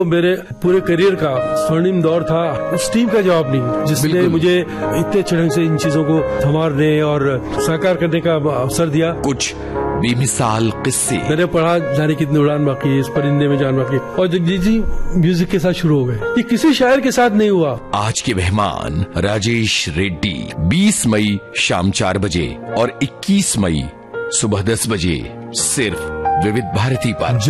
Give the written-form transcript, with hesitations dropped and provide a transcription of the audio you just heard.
मेरे पूरे करियर का स्वर्णिम दौर था। उस टीम का जवाब नहीं जिसने मुझे इतने अच्छे ढंग से इन चीजों को संवारने और साकार करने का अवसर दिया। कुछ बेमिसाल किस्से मैंने पढ़ा जाने कितनी उड़ान बाकी, इस परिंदे में जान बाकी, और जगजीत जी म्यूजिक के साथ शुरू हो गए। ये किसी शायर के साथ नहीं हुआ। आज के मेहमान राजेश रेड्डी 20 मई शाम 4 बजे और 21 मई सुबह 10 बजे सिर्फ विविध भारती पर।